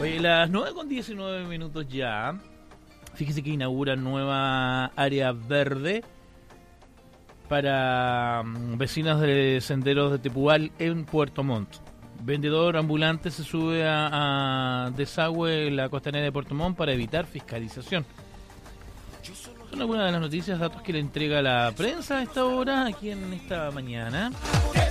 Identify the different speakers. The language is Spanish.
Speaker 1: Oye, las 9:19 ya. Fíjese que inaugura nueva área verde para vecinos de senderos de Tepual en Puerto Montt. Vendedor ambulante se sube a desagüe en la costanera de Puerto Montt para evitar fiscalización. Son algunas de las noticias, datos que le entrega la prensa a esta hora, aquí en esta mañana.